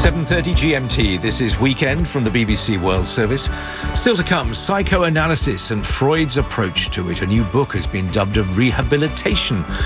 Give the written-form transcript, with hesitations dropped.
7:30 GMT. This is Weekend from the BBC World Service. Still to come, psychoanalysis and Freud's approach to it. A new book has been dubbed a rehabilitation